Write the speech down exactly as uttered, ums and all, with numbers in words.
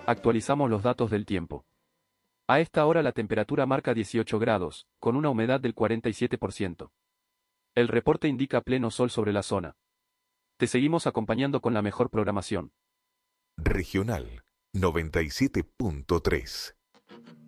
Actualizamos los datos del tiempo. A esta hora la temperatura marca dieciocho grados, con una humedad del cuarenta y siete por ciento. El reporte indica pleno sol sobre la zona. Te seguimos acompañando con la mejor programación. Regional noventa y siete punto tres.